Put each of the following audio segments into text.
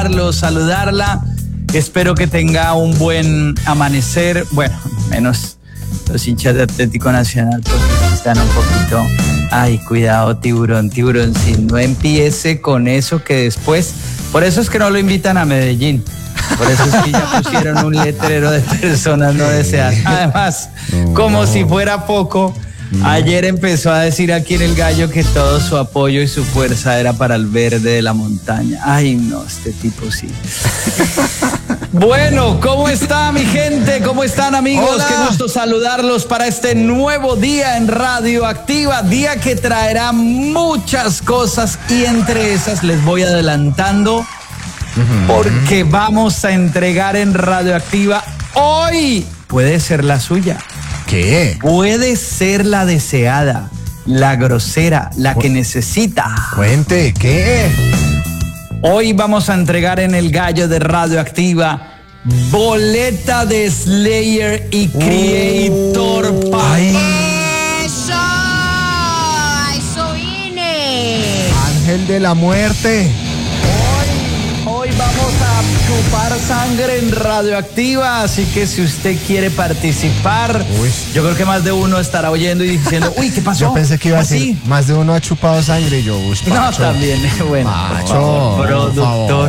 saludarla. Espero que tenga un buen amanecer. Bueno, menos los hinchas de Atlético Nacional porque están un poquito... Ay, cuidado, tiburón, si no empiece con eso que después... Por eso es que no lo invitan a Medellín. Por eso es que ya pusieron un letrero de personas no deseadas. Además, como si fuera poco, ayer empezó a decir aquí en El Gallo que todo su apoyo y su fuerza era para el verde de la montaña. Ay, no, este tipo sí. Bueno, ¿cómo está mi gente? ¿Cómo están, amigos? Hola. Qué gusto saludarlos para este nuevo día en Radioactiva, día que traerá muchas cosas y entre esas les voy adelantando porque vamos a entregar en Radioactiva hoy. Puede ser la suya. ¿Qué? Puede ser la deseada, la grosera, la que necesita. Cuente, ¿qué? Hoy vamos a entregar en El Gallo de Radioactiva boleta de Slayer y Creator. ¡Eso! ¡Eso vine! Ángel de la muerte. Hoy vamos a chupar sangre en Radioactiva, así que si usted quiere participar, yo creo que más de uno estará oyendo y diciendo, uy, ¿qué pasó? Yo pensé que iba a decir, más de uno ha chupado sangre y yo, no, también, bueno. Macho, productor.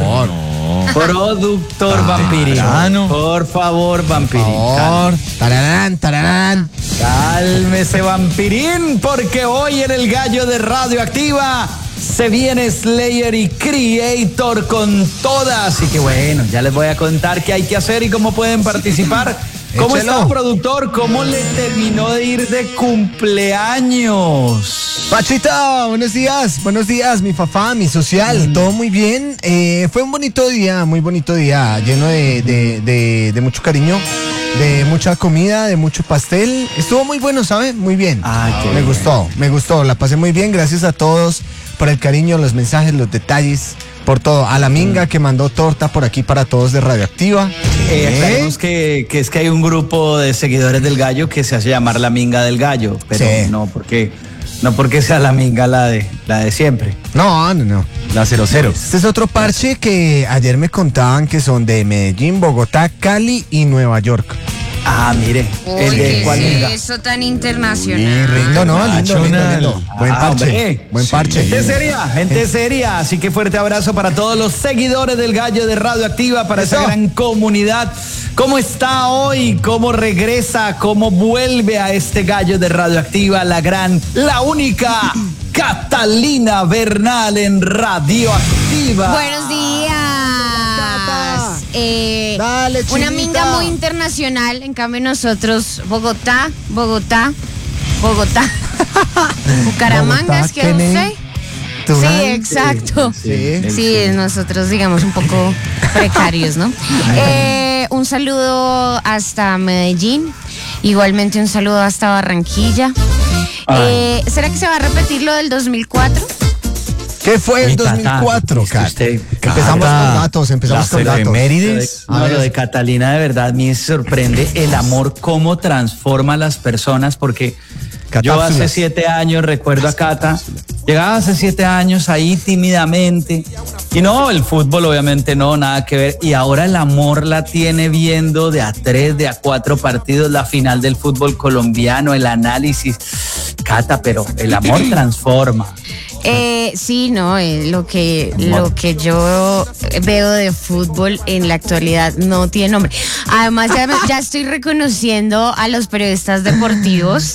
Productor Vampirino. Por favor, Vampirín. Por favor. Tararán. Cálmese, Vampirín, porque hoy en El Gallo de Radioactiva se viene Slayer y Creator con todas. Así que bueno, ya les voy a contar qué hay que hacer y cómo pueden participar. ¿Cómo está, productor? ¿Cómo le terminó de ir de cumpleaños? Pachita, buenos días, mi papá, mi social, todo muy bien. Fue un bonito día, muy bonito día, lleno de mucho cariño, de mucha comida, de mucho pastel. Estuvo muy bueno, ¿sabe? Muy bien. Me gustó, la pasé muy bien. Gracias a todos por el cariño, los mensajes, los detalles, por todo. A la Minga que mandó torta por aquí para todos de Radioactiva. Aclaremos que es que hay un grupo de seguidores del Gallo que se hace llamar la Minga del Gallo, pero no porque sea la Minga la de siempre. No. La 00. Este es otro parche que ayer me contaban que son de Medellín, Bogotá, Cali y Nueva York. Ah, mire. ¿El de cuál liga? Eso tan internacional. Lindo. Buen parche. Gente seria. Así que fuerte abrazo para todos los seguidores del Gallo de Radioactiva, para esa gran comunidad. ¿Cómo está hoy? ¿Cómo regresa? ¿Cómo vuelve a este Gallo de Radioactiva la única Catalina Bernal en Radioactiva? Buenos días. Dale, una minga muy internacional, en cambio nosotros, Bogotá. Bucaramanga, ¿es que usted? Sí, exacto. Sí, nosotros digamos un poco precarios, ¿no? Un saludo hasta Medellín, igualmente un saludo hasta Barranquilla. ¿Será que se va a repetir lo del 2004? ¿Qué fue el 2004, Kat? Empezamos con datos. Efemérides. Lo de Catalina, de verdad, a mí me sorprende el amor, cómo transforma a las personas, porque yo hace 7 años recuerdo a Cata, llegaba hace 7 años ahí tímidamente, y no, el fútbol obviamente no, nada que ver, y ahora el amor la tiene viendo de a 3, de a 4 partidos, la final del fútbol colombiano, el análisis. Cata, pero el amor transforma. Sí, no, lo que yo veo de fútbol en la actualidad no tiene nombre. Además, ya estoy reconociendo a los periodistas deportivos.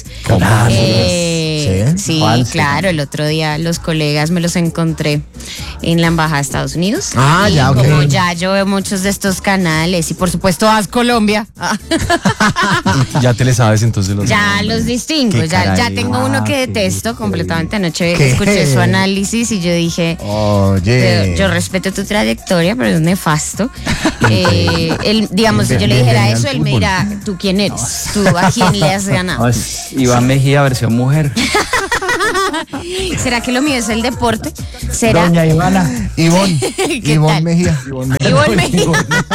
Sí, claro, el otro día los colegas me los encontré en la embajada de Estados Unidos. Como ya yo veo muchos de estos canales y por supuesto Haz Colombia. Ya te le sabes entonces los ya los distingo, ya tengo uno que detesto completamente. Anoche escuché su análisis y yo dije, yo respeto tu trayectoria, pero es nefasto. Digamos, si yo le dijera eso, él me dirá, ¿tú quién eres? ¿Tú a quién le has ganado? Iván Mejía versión mujer. ¿Será que lo mío es el deporte? ¿Será? Doña Ivana. Ivonne Mejía. Ivonne Mejía.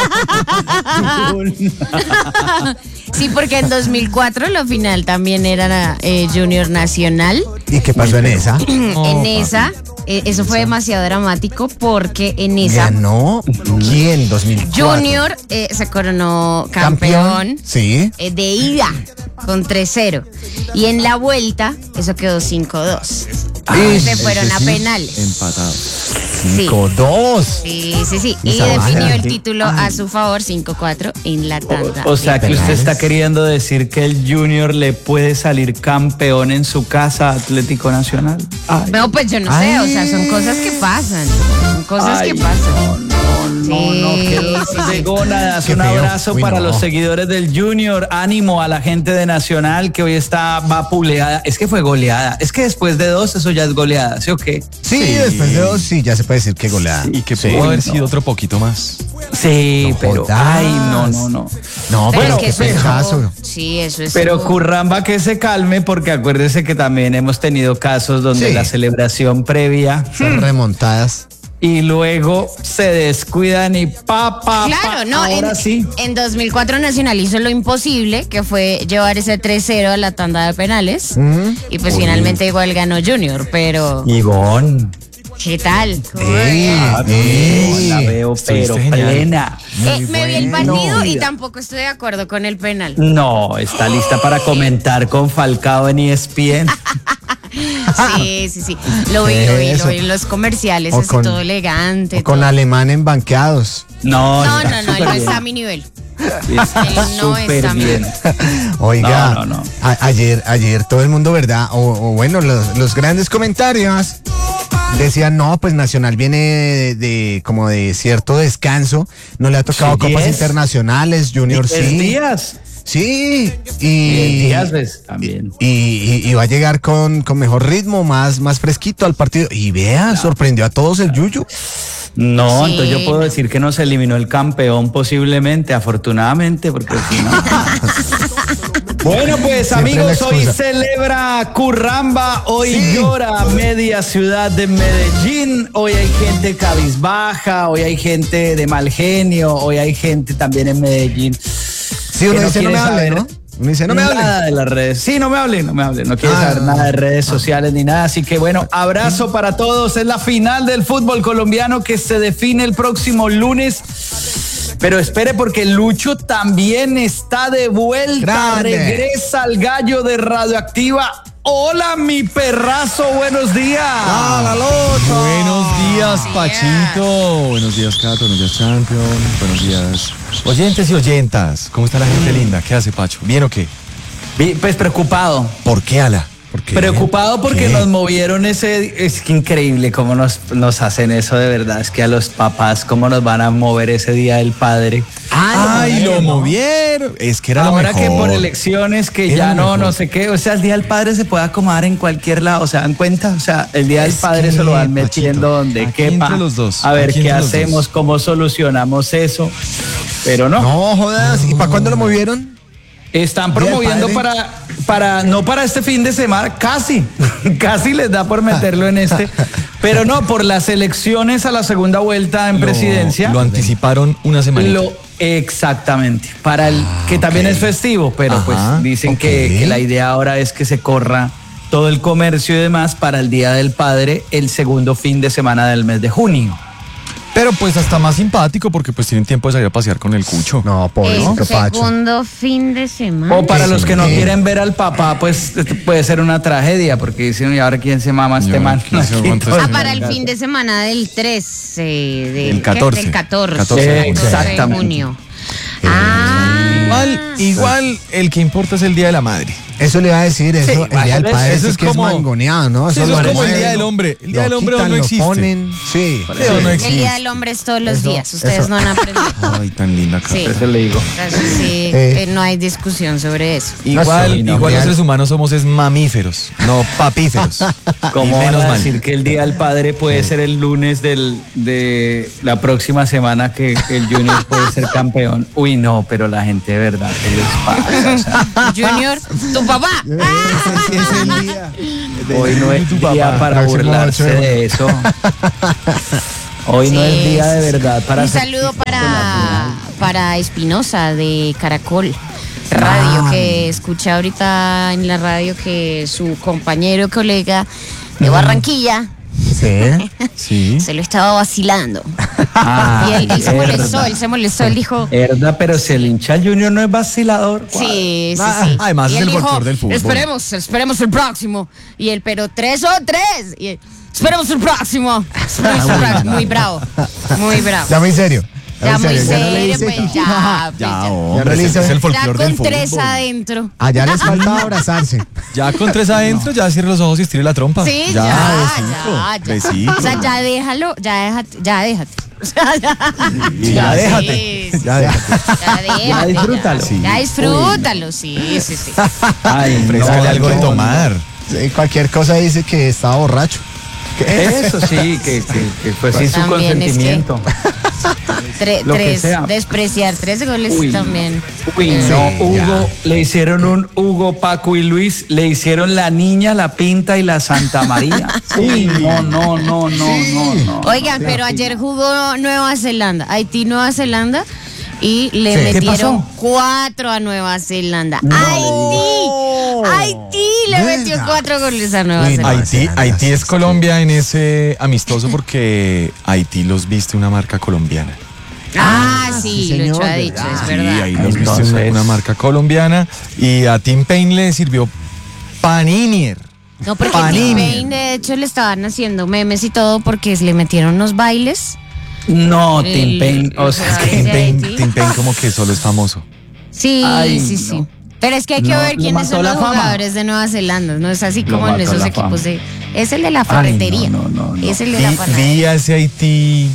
Sí, porque en 2004 la final también era Junior Nacional. ¿Y qué pasó en esa? En esa, eso fue demasiado dramático porque en esa... ¿Ganó? ¿Quién? 2004. Junior se coronó campeón Sí. de ida con 3-0. Y en la vuelta, eso quedó 5-2. Se fueron a penales. Empatados. 5-2. Sí. Y definió el título a su favor, 5-4 en la tanda. O sea que usted está queriendo decir que el Junior le puede salir campeón en su casa Atlético Nacional. Ay. No, pues yo no sé, o sea, son cosas que pasan. Son cosas que pasan. No, qué gónadas. Un abrazo para los seguidores del Junior. Ánimo a la gente de Nacional que hoy va puleada. Es que fue goleada. Es que después de 2 eso ya es goleada, ¿sí o qué? Sí, después de 2 sí, ya se puede decir que goleada. Y que pudo haber sido otro poquito más. Sí, No pero jodas. ay, no. No, Pero pero es que qué eso es pechazo. Sí, eso es. Pero Curramba que se calme porque acuérdese que también hemos tenido casos donde Sí. la celebración previa Son remontadas. y luego se descuidan y Claro, no, ahora sí. En 2004 Nacional hizo lo imposible, que fue llevar ese 3-0 a la tanda de penales. Y pues finalmente igual ganó Junior, pero Ivonne. ¿qué tal? La veo pero plena. Me vi el partido y tampoco estoy de acuerdo con el penal. No, está lista para comentar con Falcao en ESPN. Sí. Lo vi en los comerciales, O así con- todo elegante. O con todo. Alemán en banqueados. No, No, está él súper no bien. está a mi nivel. Está Él no súper está bien. Oiga, No. ayer todo el mundo, ¿verdad? O bueno, los grandes comentarios decían, no, pues Nacional viene de como de cierto descanso, no le ha tocado Sí, copas 10. internacionales, Junior 10 sí. días. Sí, 10 y días, ¿ves? También. y va a llegar con mejor ritmo, más fresquito al partido. Y vea, sorprendió a todos el Yuyu. No, Sí. entonces yo puedo decir que nos eliminó el campeón posiblemente, afortunadamente, porque si no... Bueno, pues Siempre amigos, la hoy excusa. celebra Curramba, hoy Sí. llora media ciudad de Medellín, hoy hay gente cabizbaja, hoy hay gente de mal genio, hoy hay gente también en Medellín. Sí, uno que dice, no quiere me hable, saber ¿no? Uno dice, no me hable. Nada de las redes. Sí, no me hable. No quiere saber nada de redes sociales ni nada. Así que bueno, abrazo para todos. Es la final del fútbol colombiano que se define el próximo lunes. Pero espere porque Lucho también está de vuelta. Grande. Regresa al gallo de Radioactiva. Hola, mi perrazo. Buenos días. ¡Hola, Lucho! Buenos días, Pachito. Buenos días, Cato. Buenos días, Champion. Buenos días, oyentes y oyentas. ¿Cómo está la gente linda? ¿Qué hace, Pacho? ¿Bien o qué? Pues preocupado. ¿Por qué, Ala? ¿Por qué? Preocupado porque ¿Qué? nos movieron ese. Es que increíble cómo nos hacen eso de verdad. Es que a los papás, cómo nos van a mover ese día del padre. ¡Ay, lo movieron! Es que era Ahora lo mejor. que por elecciones, que Era ya lo no mejor. sé qué. O sea, el día del padre se puede acomodar en cualquier lado. ¿Se dan cuenta? O sea, el día del Es padre que, se lo van Pachito, metiendo donde aquí quepa. entre los dos, A ver aquí qué entre los hacemos, dos. cómo solucionamos eso. Pero no. No jodas, ¿y para cuándo lo movieron? Están Día del promoviendo Padre. no para este fin de semana, casi les da por meterlo en este, pero no, por las elecciones a la segunda vuelta en presidencia. Lo anticiparon una semana. Exactamente, para el que también es festivo, pero Ajá, pues dicen ok. que la idea ahora es que se corra todo el comercio y demás para el Día del Padre, el segundo fin de semana del mes de junio. Pero pues hasta más simpático porque pues tienen tiempo de salir a pasear con el cucho. No, El pobrecito Pacho. segundo fin de semana. O para los que no ¿Qué? quieren ver al papá, pues puede ser una tragedia, porque dicen, ¿y ahora quién se mama este Yo, man? ¿quién se aguanta Aquí, este Para el fin de semana del 13, Del 14. Del 14, 14 de exactamente. junio. Igual el que importa es el Día de la Madre. Eso le iba a decir, eso, el día del padre eso es es que como- es mangoneado, ¿no? Sí, eso lo es como el mueven, Día del Hombre. El Día lo del Hombre quitan, no lo existe. ponen, sí. Leo no El existe. Día del Hombre es todos los Eso, días. Ustedes eso. no han aprendido. Ay, tan linda, Cato. Sí. Eso le digo. Entonces, sí, no hay discusión sobre eso. Igual, Sí, no, igual los real. seres humanos somos es mamíferos, no papíferos. ¿Cómo Y van menos a mal. decir que el Día del Padre puede ser el lunes de la próxima semana que el Junior puede ser campeón? Uy, no, pero la gente de verdad, ¿qué les pasa? O sea, Junior, tu papá. Ese es el día. Hoy no es día para Próximo burlarse 8 de eso. Hoy no es día de verdad para Un hacer saludo chistes de la para Espinosa de Caracol Radio, que escucha ahorita en la radio que su compañero, colega de Barranquilla, Sí. se lo estaba vacilando. Ay, Y él se molestó, él dijo... Verdad, pero si el hincha Junior no es vacilador. Sí. Además Y es él el dijo, folclor del fútbol. Esperemos el próximo. Y él, pero 3 son 3. Y él, esperemos el próximo. Muy bravo. Ya muy serio. Ya muy Ya no le serio, dice- pues ya. Ya, pues hombre, Ya ese es el ya folclor del con fútbol. 3 adentro. Allá les falta abrazarse. Ya con 3 adentro, ya cierre los ojos y estire la trompa. Sí, ya. O sea, ya déjalo, ya déjate. O sea, Ya déjate. Sí. Ya déjate. Ya disfrútalo. Ya disfrútalo, sí. Ay, Ofrézcale algo de tomar. Sí, cualquier cosa dice que estaba borracho. Eso sí, que fue sin su También es que- consentimiento. Lo que sea. Despreciar 3 goles Uy. también. Uy, no, Hugo, le hicieron un Hugo, Paco y Luis, le hicieron la Niña, la Pinta y la Santa María. Uy, no. Oigan, pero ayer jugó Nueva Zelanda, Haití-Nueva Zelanda, y le Sí. ¿Qué metieron pasó? 4 a Nueva Zelanda. No. Haití le metió ¿Verdad? 4 goles a Nueva Uy, Zelanda. Haití es Colombia en ese amistoso porque Haití los viste una marca colombiana. Sí, sí, Lucho señor, ha dicho, ¿verdad? es Sí, verdad. ahí los viste Entonces- una marca colombiana y a Tim Payne le sirvió Paninier. No, porque Panini. Tim Payne, de hecho, le estaban haciendo memes y todo porque le metieron unos bailes. No, Tim Payne, o sea, es que ¿De Haití? Tim Payne como que solo es famoso. Sí, Ay, sí. no. Pero es que hay que No, ver lo quiénes mató son la los fama. jugadores de Nueva Zelanda. No es así Lo como en mató esos la equipos fama. de... Es el de la ferretería. no. Es el de la panadería. Vi a ese Haití,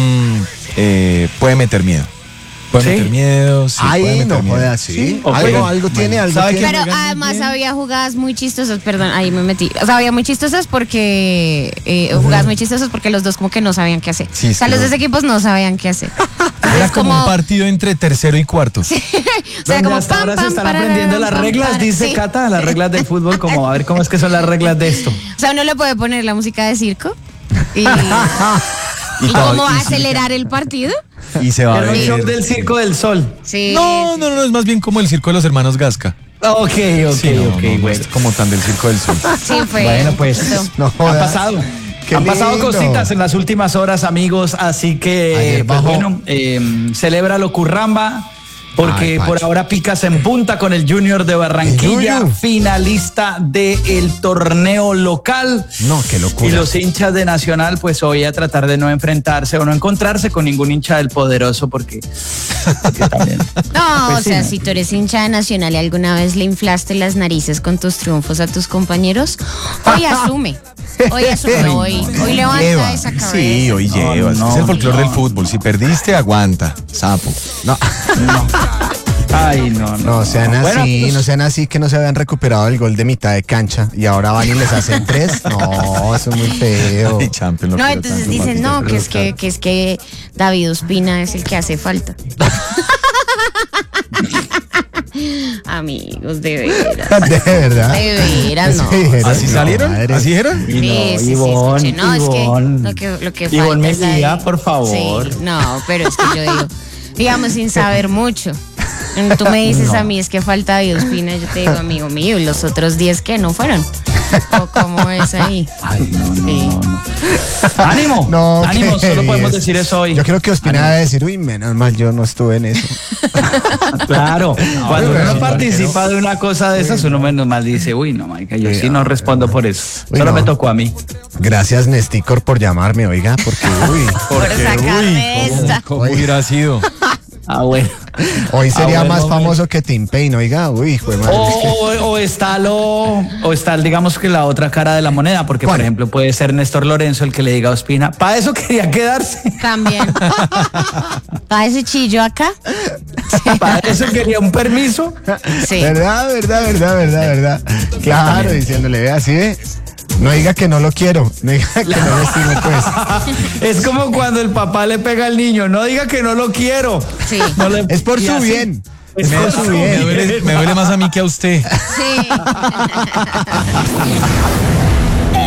puede meter miedo. Puede ¿Sí? meter miedo, sí, puede Ay, meter no miedo. jodas, sí. Ok. Algo tiene, algo ¿Sabe tiene. qué? Pero juegan muy además bien. había jugadas muy chistosas, perdón, ahí me metí. O sea, había muy chistosas porque jugadas muy chistosas porque los dos como que no sabían qué hacer. Sí, o sea, es los que dos equipos no sabían qué hacer. Era Es como un partido entre tercero y cuarto. o sea, Donde como hasta ahora se están aprendiendo las reglas, dice sí. Cata, las reglas del fútbol, como a ver cómo es que son las reglas de esto. O sea, uno le puede poner la música de circo y Y todo- cómo va y a sí. acelerar el partido. Y se va a El ver. show del Circo del Sol. Sí. No, es más bien como el circo de los hermanos Gasca. Ok, Sí, no, no bueno. es como tan del circo del sur. Sí, fue. Bueno, pues No han jodas. pasado. Qué Han pasado lindo. cositas en las últimas horas, amigos, así que, Ayer pues bajó. bueno, celébralo Curramba, porque Ay, por Pacho. ahora picas en punta con el Junior de Barranquilla, El Junior. finalista del torneo local. No, qué locura. Y los hinchas de Nacional, pues hoy a tratar de no enfrentarse o no encontrarse con ningún hincha del Poderoso, porque también. No, Pues o sí, sea, ¿no? si tú eres hincha de Nacional y alguna vez le inflaste las narices con tus triunfos a tus compañeros, hoy asume. Hoy levanta Lleva. esa cabeza. Sí, hoy No, llevas. no, es el folclor no. del fútbol. Si perdiste, aguanta. Sapo. No, Ay, no. no sean Bueno, así, pues, no sean así que no se habían recuperado el gol de mitad de cancha y ahora van y les hacen 3. No, eso es muy feo. Ay, Champions, lo No, quiero entonces tanto, dicen, papito. no, que es que David Ospina es el que hace falta. Amigos, de veras. De verdad. De veras, no. Sí, dijeron, ¿Así no, salieron? madre. ¿Así dijeron? Y Sí, no, sí, Ivonne, sí, escuché. No, es Ivonne. que lo que Ivonne falta es ahí. Melía, por favor. Sí, no, pero es que yo digo, digamos, sin saber mucho. Tú me dices a mí, es que falta David Ospina, yo te digo, amigo mío, ¿y los otros 10 qué no fueron? ¿O cómo es ahí? Ay, no. Sí. ¡Ánimo! No, ¡Ánimo! ¿qué Solo podemos es? decir eso hoy. Yo creo que Ospina debe decir, uy, menos mal yo no estuve en eso. Claro, cuando pero uno sí, participa de una cosa de esas, uno menos mal dice, uy, no, marica, yo sí no respondo por eso. Uy, Solo no. me tocó a mí. Gracias, Nesticor, por llamarme, oiga, porque, uy, Por sacarme esta. ¿Cómo hubiera sido? Ah, bueno. hoy sería bueno, más bueno. famoso que Tim Payne, oiga, uy, hijo de madre. es que- O está, digamos que la otra cara de la moneda, porque ¿Cuál? por ejemplo puede ser Néstor Lorenzo el que le diga a Ospina, para eso quería quedarse, También. ¿Para ese chillo acá? para eso quería un permiso. Sí. ¿Verdad? Claro, diciéndole, vea, así ve. No diga que no lo quiero, no diga que no lo estimo, pues. Es como cuando el papá le pega al niño, no diga que no lo quiero. Sí. No le- Es por y su así. bien. Me duele más a mí que a usted. Sí.